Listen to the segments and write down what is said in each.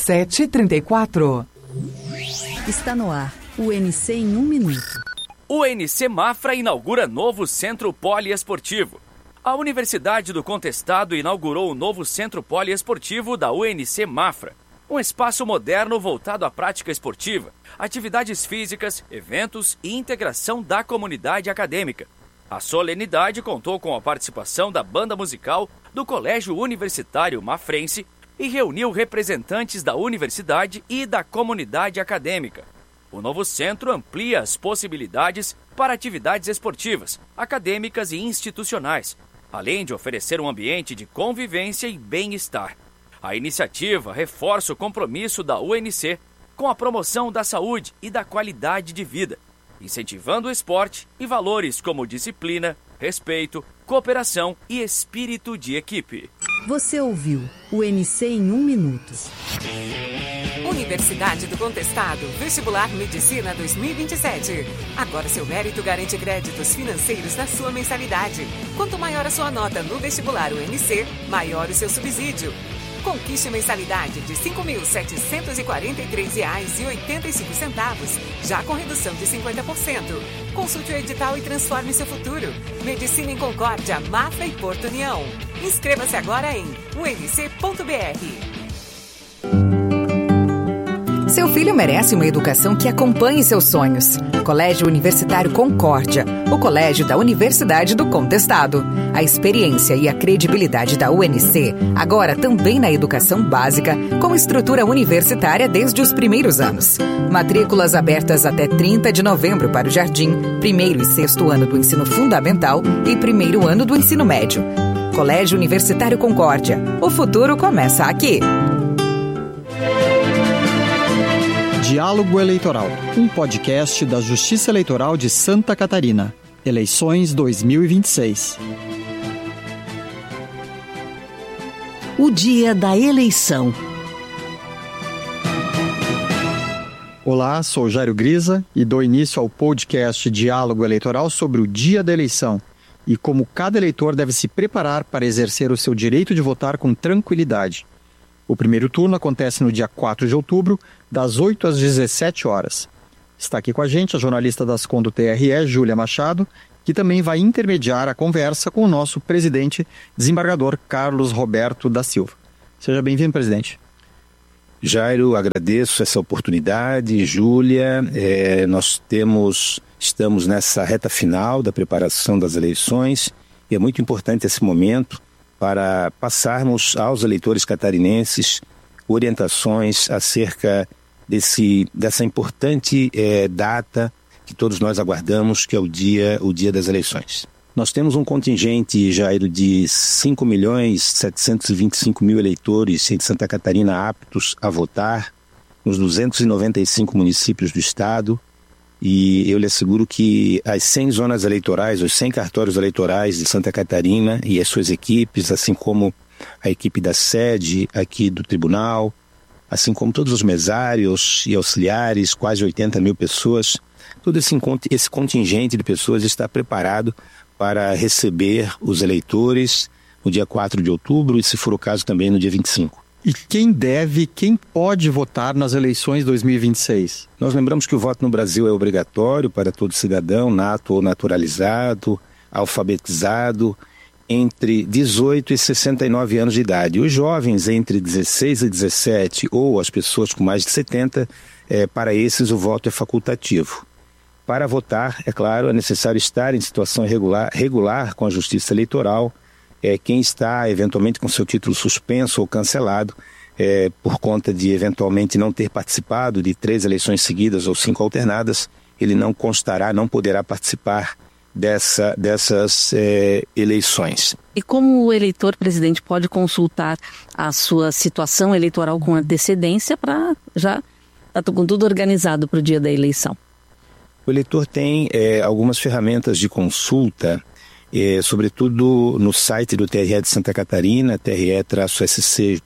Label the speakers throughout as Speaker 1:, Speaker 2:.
Speaker 1: 7h34.
Speaker 2: Está no ar o UNC em 1 minuto.
Speaker 3: O UNC Mafra inaugura novo centro poliesportivo. A Universidade do Contestado inaugurou o novo centro poliesportivo da UNC Mafra. Um espaço moderno voltado à prática esportiva, atividades físicas, eventos e integração da comunidade acadêmica. A solenidade contou com a participação da banda musical do Colégio Universitário Mafrense e reuniu representantes da universidade e da comunidade acadêmica. O novo centro amplia as possibilidades para atividades esportivas, acadêmicas e institucionais, além de oferecer um ambiente de convivência e bem-estar. A iniciativa reforça o compromisso da UNC com a promoção da saúde e da qualidade de vida, incentivando o esporte e valores como disciplina, respeito, cooperação e espírito de equipe.
Speaker 2: Você ouviu o UNC em 1 minuto.
Speaker 4: Universidade do Contestado, Vestibular Medicina 2027. Agora seu mérito garante créditos financeiros na sua mensalidade. Quanto maior a sua nota no vestibular UNC, maior o seu subsídio. Conquiste mensalidade de R$ 5.743,85, já com redução de 50%. Consulte o edital e transforme seu futuro. Medicina em Concórdia, Mafra e Porto União. Inscreva-se agora em unc.br.
Speaker 5: Seu filho merece uma educação que acompanhe seus sonhos. Colégio Universitário Concórdia, o colégio da Universidade do Contestado. A experiência e a credibilidade da UNC, agora também na educação básica, com estrutura universitária desde os primeiros anos. Matrículas abertas até 30 de novembro para o Jardim, 1º e 6º ano do ensino fundamental e 1º ano do ensino médio. Colégio Universitário Concórdia. O futuro começa aqui.
Speaker 6: Diálogo Eleitoral, um podcast da Justiça Eleitoral de Santa Catarina. Eleições 2026.
Speaker 7: O dia da eleição.
Speaker 6: Olá, sou Jairo Grisa e dou início ao podcast Diálogo Eleitoral sobre o dia da eleição e como cada eleitor deve se preparar para exercer o seu direito de votar com tranquilidade. O primeiro turno acontece no dia 4 de outubro, das 8 às 17 horas. Está aqui com a gente a jornalista da Ascom do TRE, Júlia Machado, que também vai intermediar a conversa com o nosso presidente, desembargador Carlos Roberto da Silva. Seja bem-vindo, presidente.
Speaker 8: Jairo, agradeço essa oportunidade. Júlia, estamos nessa reta final da preparação das eleições e é muito importante esse momento para passarmos aos eleitores catarinenses orientações acerca dessa importante data que todos nós aguardamos, que é o dia das eleições. Nós temos um contingente, Jairo, de 5.725.000 eleitores em Santa Catarina aptos a votar nos 295 municípios do estado. E eu lhe asseguro que as 100 zonas eleitorais, os 100 cartórios eleitorais de Santa Catarina e as suas equipes, assim como a equipe da sede aqui do tribunal, assim como todos os mesários e auxiliares, quase 80.000 pessoas, todo esse contingente de pessoas está preparado para receber os eleitores no dia 4 de outubro e, se for o caso, também no dia 25.
Speaker 6: E quem pode votar nas eleições 2026?
Speaker 8: Nós lembramos que o voto no Brasil é obrigatório para todo cidadão, nato ou naturalizado, alfabetizado, entre 18 e 69 anos de idade. Os jovens entre 16 e 17 ou as pessoas com mais de 70, para esses o voto é facultativo. Para votar, é claro, é necessário estar em situação regular com a Justiça Eleitoral. Quem está eventualmente com seu título suspenso ou cancelado por conta de eventualmente não ter participado de 3 eleições seguidas ou 5 alternadas, ele não poderá participar dessas eleições.
Speaker 7: E como o eleitor, presidente, pode consultar a sua situação eleitoral com antecedência para já estar com tudo organizado para o dia da eleição?
Speaker 8: O eleitor tem algumas ferramentas de consulta, sobretudo no site do TRE de Santa Catarina, tre-sc.jus.br,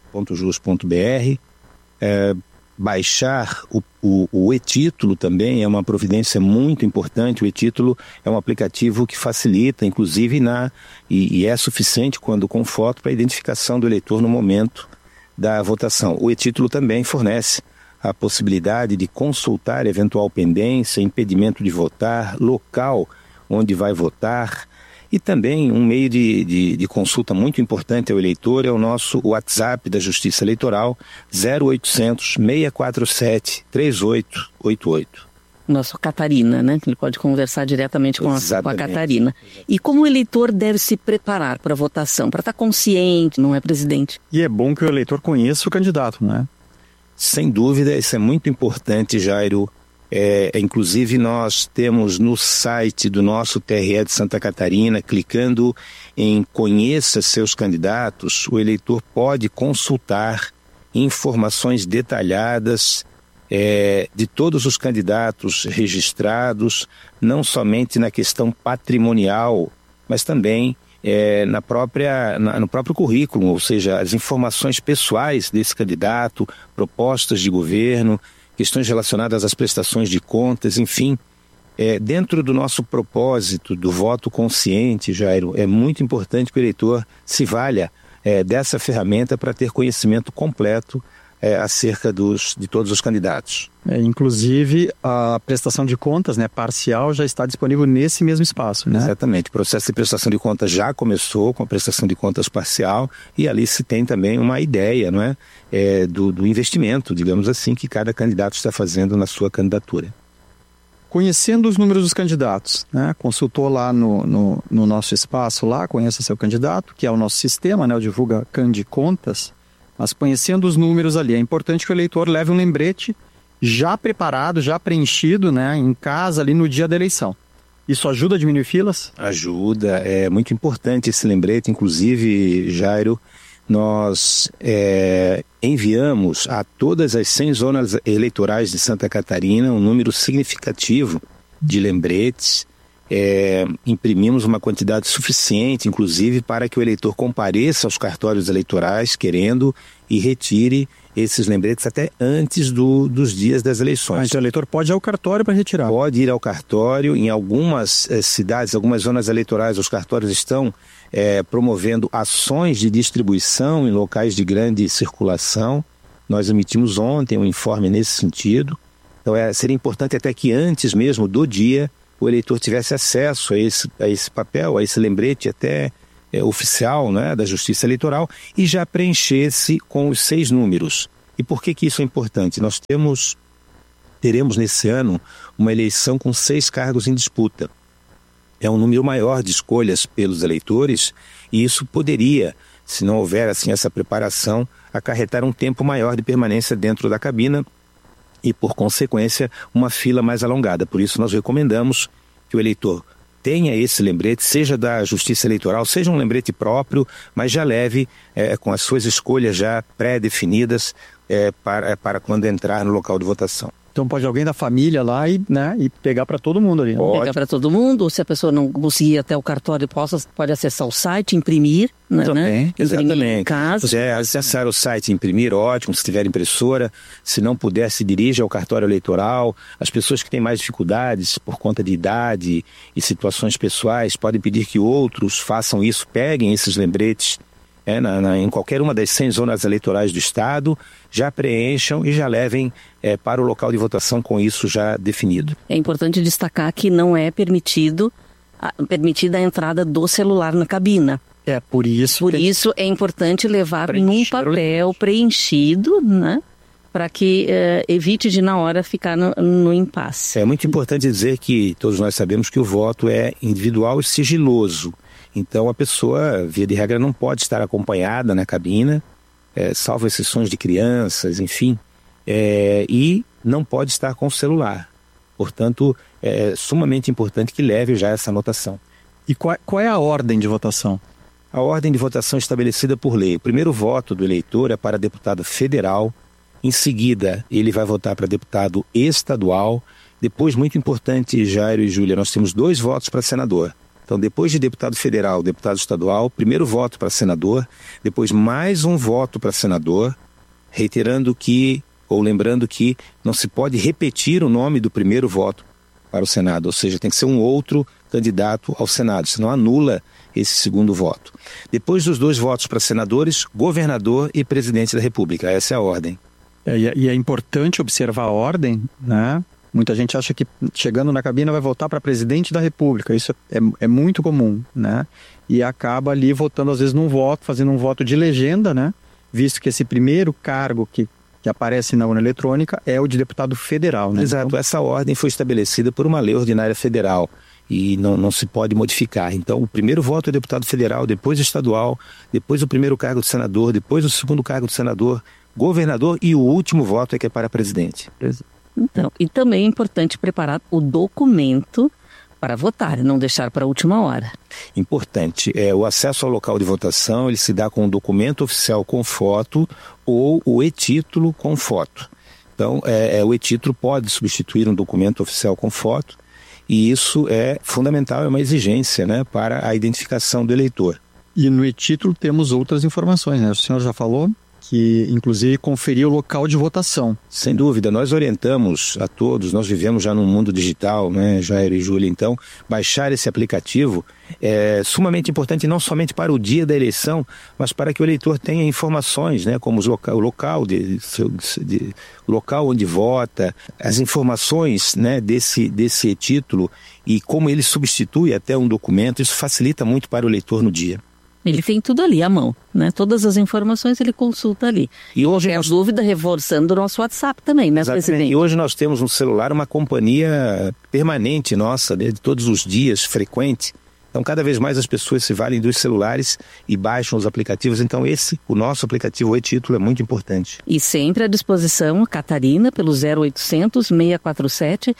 Speaker 8: baixar o e-título também é uma providência muito importante. O e-título é um aplicativo que facilita, inclusive, e é suficiente quando com foto para a identificação do eleitor no momento da votação. O e-título também fornece a possibilidade de consultar eventual pendência, impedimento de votar, local onde vai votar, e também um meio de consulta muito importante ao eleitor é o nosso WhatsApp da Justiça Eleitoral, 0800 647 3888.
Speaker 7: Nossa Catarina, né? Ele pode conversar diretamente com a Catarina. E como o eleitor deve se preparar para a votação? Para estar consciente, não é, presidente?
Speaker 6: E é bom que o eleitor conheça o candidato, não é?
Speaker 8: Sem dúvida, isso é muito importante, Jairo. Inclusive nós temos no site do nosso TRE de Santa Catarina, clicando em Conheça seus candidatos, o eleitor pode consultar informações detalhadas de todos os candidatos registrados, não somente na questão patrimonial, mas também no próprio currículo, ou seja, as informações pessoais desse candidato, propostas de governo, questões relacionadas às prestações de contas, enfim. Dentro do nosso propósito do voto consciente, Jairo, é muito importante que o eleitor se valha dessa ferramenta para ter conhecimento completo acerca de todos os candidatos.
Speaker 6: Inclusive, a prestação de contas, né, parcial, já está disponível nesse mesmo espaço, né?
Speaker 8: Exatamente. O processo de prestação de contas já começou com a prestação de contas parcial e ali se tem também uma ideia, não é? Do investimento, digamos assim, que cada candidato está fazendo na sua candidatura.
Speaker 6: Conhecendo os números dos candidatos, né? Consultou lá no nosso espaço, lá, conheça seu candidato, que é o nosso sistema, né? O Divulga Candicontas. Mas conhecendo os números ali, é importante que o eleitor leve um lembrete já preparado, já preenchido, né, em casa ali no dia da eleição. Isso ajuda a diminuir filas?
Speaker 8: Ajuda, é muito importante esse lembrete. Inclusive, Jairo, nós enviamos a todas as 100 zonas eleitorais de Santa Catarina um número significativo de lembretes. Imprimimos uma quantidade suficiente, inclusive, para que o eleitor compareça aos cartórios eleitorais querendo e retire esses lembretes até antes dos dias das eleições.
Speaker 6: Então o eleitor pode ir ao cartório para retirar?
Speaker 8: Pode ir ao cartório. Em algumas cidades, algumas zonas eleitorais, os cartórios estão promovendo ações de distribuição em locais de grande circulação. Nós emitimos ontem um informe nesse sentido. Então seria importante até que antes mesmo do dia o eleitor tivesse acesso a esse papel, a esse lembrete até oficial, né, da Justiça Eleitoral e já preenchesse com os 6 números. E por que isso é importante? Nós teremos nesse ano uma eleição com 6 cargos em disputa. É um número maior de escolhas pelos eleitores e isso poderia, se não houver assim essa preparação, acarretar um tempo maior de permanência dentro da cabina e, por consequência, uma fila mais alongada. Por isso, nós recomendamos que o eleitor tenha esse lembrete, seja da Justiça Eleitoral, seja um lembrete próprio, mas já leve com as suas escolhas já pré-definidas para quando entrar no local de votação.
Speaker 6: Então pode alguém da família lá e pegar para todo mundo ali.
Speaker 7: Pode. Pegar para todo mundo, ou se a pessoa não conseguir ir até o cartório, pode acessar o site, imprimir, né?
Speaker 8: Também, exatamente.
Speaker 7: Em casa.
Speaker 8: Se acessar o site, imprimir, ótimo, se tiver impressora. Se não puder, se dirige ao cartório eleitoral. As pessoas que têm mais dificuldades por conta de idade e situações pessoais podem pedir que outros façam isso, peguem esses lembretes em qualquer uma das 100 zonas eleitorais do Estado, já preencham e já levem para o local de votação com isso já definido.
Speaker 7: É importante destacar que não é permitida a entrada do celular na cabina.
Speaker 6: Por isso
Speaker 7: é importante levar num papel preenchido, né? Para que evite de na hora ficar no impasse.
Speaker 8: É muito importante dizer que todos nós sabemos que o voto é individual e sigiloso. Então a pessoa, via de regra, não pode estar acompanhada na cabina, salvo exceções de crianças, enfim, e não pode estar com o celular. Portanto, é sumamente importante que leve já essa anotação.
Speaker 6: E qual é a ordem de votação?
Speaker 8: A ordem de votação é estabelecida por lei. O primeiro voto do eleitor é para deputado federal, em seguida ele vai votar para deputado estadual, depois, muito importante, Jairo e Júlia, nós temos 2 votos para senador. Então, depois de deputado federal, deputado estadual, primeiro voto para senador, depois mais um voto para senador, lembrando que não se pode repetir o nome do primeiro voto para o Senado, ou seja, tem que ser um outro candidato ao Senado, senão anula esse segundo voto. Depois dos 2 votos para senadores, governador e presidente da República. Essa é a ordem.
Speaker 6: E é importante observar a ordem, né? Muita gente acha que chegando na cabine vai votar para presidente da República. Isso é muito comum, né? E acaba ali votando, às vezes, num voto, fazendo um voto de legenda, né? Visto que esse primeiro cargo que aparece na urna eletrônica é o de deputado federal, né?
Speaker 8: Exato. Então, essa ordem foi estabelecida por uma lei ordinária federal e não se pode modificar. Então, o primeiro voto é deputado federal, depois estadual, depois o primeiro cargo de senador, depois o segundo cargo de senador, governador e o último voto é que é para presidente.
Speaker 7: Então, e também é importante preparar o documento para votar, não deixar para a última hora.
Speaker 8: Importante. O acesso ao local de votação, ele se dá com um documento oficial com foto ou o e-título com foto. Então, o e-título pode substituir um documento oficial com foto e isso é fundamental, é uma exigência, né, para a identificação do eleitor.
Speaker 6: E no e-título temos outras informações, né? O senhor já falou que, inclusive, conferir o local de votação.
Speaker 8: Sem dúvida, nós orientamos a todos, nós vivemos já num mundo digital, né, Jair e Júlia, então, baixar esse aplicativo é sumamente importante, não somente para o dia da eleição, mas para que o eleitor tenha informações, né, como o local onde vota, as informações, né, desse título e como ele substitui até um documento. Isso facilita muito para o eleitor no dia.
Speaker 7: Ele tem tudo ali à mão, né? Todas as informações ele consulta ali.
Speaker 8: E hoje
Speaker 7: a dúvida reforçando o nosso WhatsApp também, né,
Speaker 8: exatamente,
Speaker 7: presidente?
Speaker 8: E hoje nós temos no celular uma companhia permanente nossa, né, de todos os dias, frequente. Então, cada vez mais as pessoas se valem dos celulares e baixam os aplicativos. Então, o nosso aplicativo, o e-título, é muito importante.
Speaker 7: E sempre à disposição, Catarina, pelo 0800 647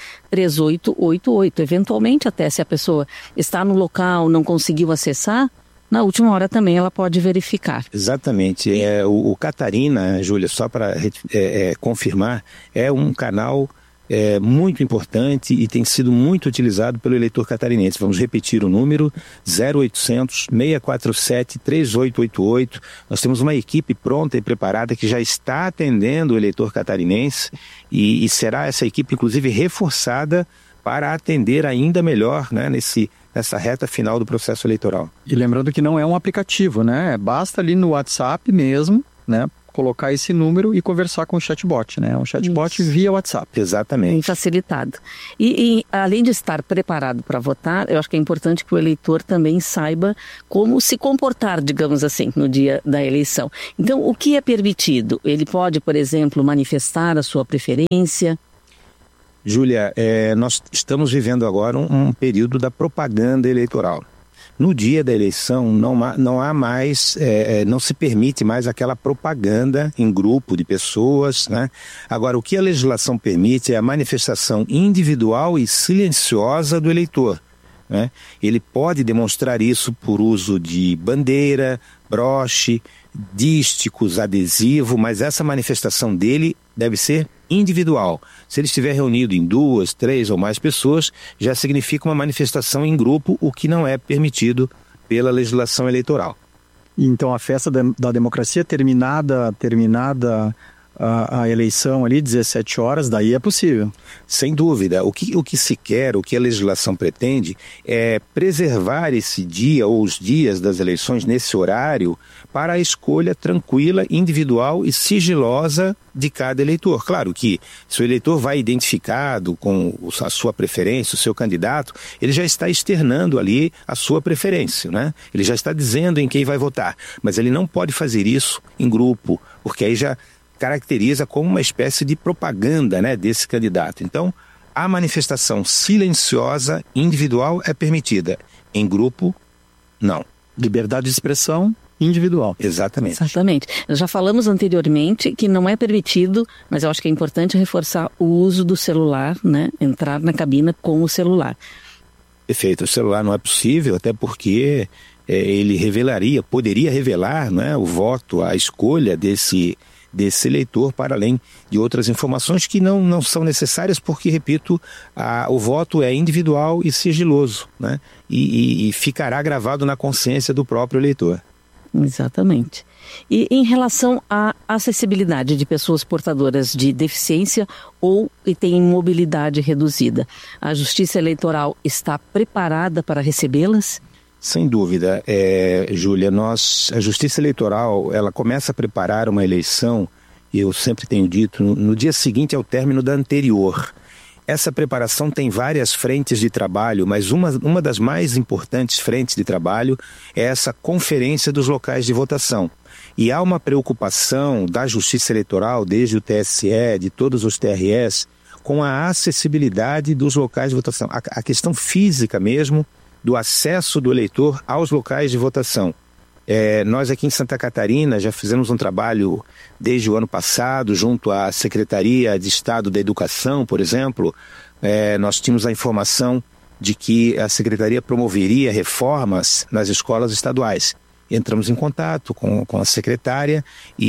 Speaker 7: 3888. Eventualmente, até se a pessoa está no local, não conseguiu acessar, na última hora também ela pode verificar.
Speaker 8: Exatamente. O Catarina, Júlia, só para confirmar, é um canal muito importante e tem sido muito utilizado pelo eleitor catarinense. Vamos repetir o número, 0800 647 3888. Nós temos uma equipe pronta e preparada que já está atendendo o eleitor catarinense e será essa equipe, inclusive, reforçada para atender ainda melhor, né, nessa reta final do processo eleitoral.
Speaker 6: E lembrando que não é um aplicativo, né? Basta ali no WhatsApp mesmo, né, colocar esse número e conversar com o chatbot, né? Um chatbot via WhatsApp.
Speaker 8: Exatamente.
Speaker 7: Facilitado. E além de estar preparado para votar, eu acho que é importante que o eleitor também saiba como se comportar, digamos assim, no dia da eleição. Então, o que é permitido? Ele pode, por exemplo, manifestar a sua preferência?
Speaker 8: Júlia, nós estamos vivendo agora um período da propaganda eleitoral. No dia da eleição não há mais, não se permite mais aquela propaganda em grupo de pessoas, né? Agora, o que a legislação permite é a manifestação individual e silenciosa do eleitor, né? Ele pode demonstrar isso por uso de bandeira, broche, dísticos, adesivo, mas essa manifestação dele deve ser individual. Se ele estiver reunido em 2, 3 ou mais pessoas, já significa uma manifestação em grupo, o que não é permitido pela legislação eleitoral.
Speaker 6: Então a festa da democracia terminada a eleição ali, 17 horas, daí é possível.
Speaker 8: Sem dúvida. O que se quer, o que a legislação pretende é preservar esse dia ou os dias das eleições nesse horário para a escolha tranquila, individual e sigilosa de cada eleitor. Claro que se o eleitor vai identificado com a sua preferência, o seu candidato, ele já está externando ali a sua preferência, né? Ele já está dizendo em quem vai votar, mas ele não pode fazer isso em grupo, porque aí já caracteriza como uma espécie de propaganda, né, desse candidato. Então, a manifestação silenciosa, individual, é permitida. Em grupo, não.
Speaker 6: Liberdade de expressão individual.
Speaker 8: Exatamente.
Speaker 7: Exatamente. Nós já falamos anteriormente que não é permitido, mas eu acho que é importante reforçar o uso do celular, né, entrar na cabina com o celular.
Speaker 8: Perfeito. O celular não é possível, até porque ele poderia revelar, né, o voto, a escolha desse eleitor, para além de outras informações que não são necessárias, porque, repito, o voto é individual e sigiloso, né? E ficará gravado na consciência do próprio eleitor.
Speaker 7: Exatamente. E em relação à acessibilidade de pessoas portadoras de deficiência ou que têm mobilidade reduzida, a Justiça Eleitoral está preparada para recebê-las?
Speaker 8: Sem dúvida, Júlia, a Justiça Eleitoral, ela começa a preparar uma eleição, e eu sempre tenho dito, no dia seguinte ao término da anterior. Essa preparação tem várias frentes de trabalho, mas uma das mais importantes frentes de trabalho é essa conferência dos locais de votação. E há uma preocupação da Justiça Eleitoral, desde o TSE, de todos os TREs, com a acessibilidade dos locais de votação. A questão física mesmo, do acesso do eleitor aos locais de votação. Nós aqui em Santa Catarina já fizemos um trabalho desde o ano passado, junto à Secretaria de Estado da Educação, por exemplo. Nós tínhamos a informação de que a Secretaria promoveria reformas nas escolas estaduais. Entramos em contato com a secretária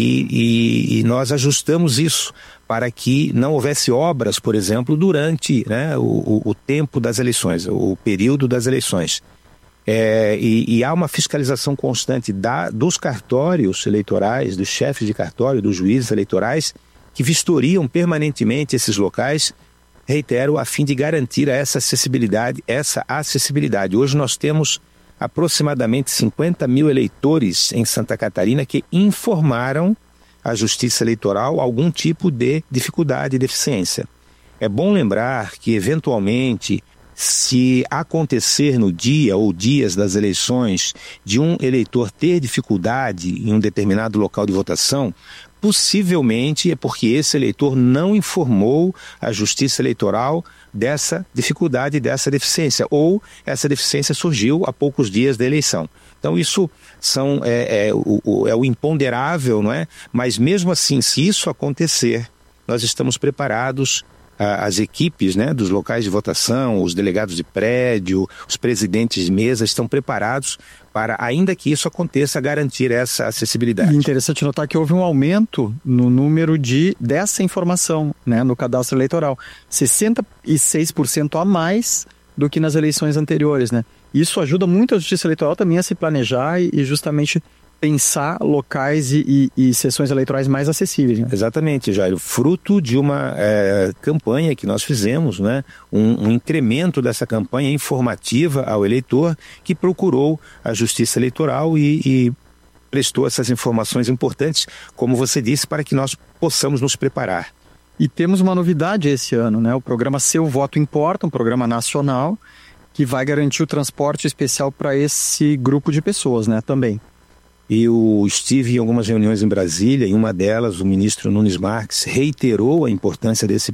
Speaker 8: e nós ajustamos isso para que não houvesse obras, por exemplo, durante o tempo das eleições, o período das eleições. E há uma fiscalização constante dos cartórios eleitorais, dos chefes de cartório, dos juízes eleitorais, que vistoriam permanentemente esses locais, reitero, a fim de garantir essa acessibilidade. Hoje nós temos aproximadamente 50 mil eleitores em Santa Catarina que informaram à Justiça Eleitoral algum tipo de dificuldade e deficiência. É bom lembrar que, eventualmente, se acontecer no dia ou dias das eleições de um eleitor ter dificuldade em um determinado local de votação, possivelmente é porque esse eleitor não informou a Justiça Eleitoral dessa dificuldade, dessa deficiência, ou essa deficiência surgiu há poucos dias da eleição. Então isso é o imponderável, não é? Mas mesmo assim, se isso acontecer, nós estamos preparados, as equipes dos locais de votação, os delegados de prédio, os presidentes de mesa estão preparados para, ainda que isso aconteça, garantir essa acessibilidade.
Speaker 6: E interessante notar que houve um aumento no número dessa informação no cadastro eleitoral. 66% a mais do que nas eleições anteriores. Isso ajuda muito a Justiça Eleitoral também a se planejar e justamente pensar locais e sessões eleitorais mais acessíveis.
Speaker 8: Exatamente, Jairo. Fruto de uma campanha que nós fizemos, um incremento dessa campanha informativa ao eleitor que procurou a Justiça Eleitoral e prestou essas informações importantes, como você disse, para que nós possamos nos preparar.
Speaker 6: E temos uma novidade esse ano, o programa Seu Voto Importa, um programa nacional que vai garantir o transporte especial para esse grupo de pessoas, também.
Speaker 8: Eu estive em algumas reuniões em Brasília, em uma delas o ministro Nunes Marques reiterou a importância desse